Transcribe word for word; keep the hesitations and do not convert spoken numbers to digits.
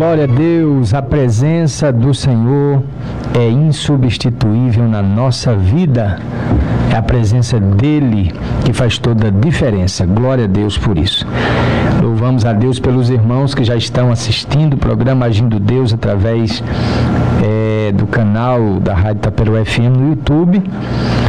Glória a Deus, a presença do Senhor é insubstituível na nossa vida. É a presença dele que faz toda a diferença. Glória a Deus por isso. Louvamos a Deus pelos irmãos que já estão assistindo o programa Agindo Deus através é, do canal da Rádio Taperoá F M no YouTube.